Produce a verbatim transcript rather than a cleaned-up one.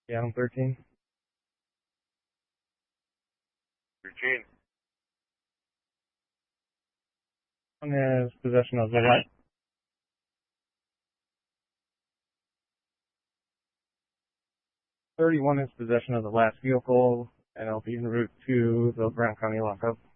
Yeah, I'm thirteen. thirteen. One has possession of the last. thirty-one has possession of the last vehicle, and I'll be en route to the Brown County lockup.